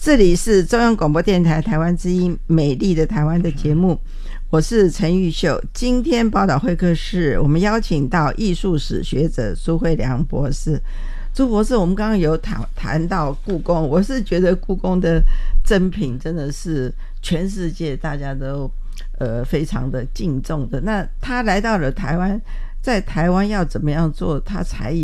这里是中央广播电台台湾之音美丽的台湾的节目，我是陈玉秀。今天宝岛会客室我们邀请到艺术史学者朱慧良博士。朱博士，我们刚刚有谈到故宫，我是觉得故宫的珍品真的是全世界大家都非常的敬重的。那他来到了台湾，在台湾要怎么样做他才